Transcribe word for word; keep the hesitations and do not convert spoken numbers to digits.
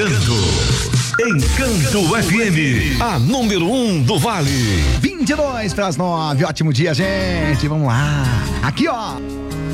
Encanto. Encanto F M, a número um do Vale. vinte e dois para as nove. Ótimo dia, gente. Vamos lá. Aqui, ó.